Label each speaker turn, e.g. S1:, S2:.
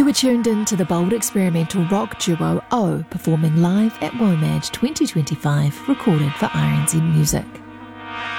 S1: You were tuned in to the bold experimental rock duo O performing live at WOMAD 2025, recorded for RNZ Music.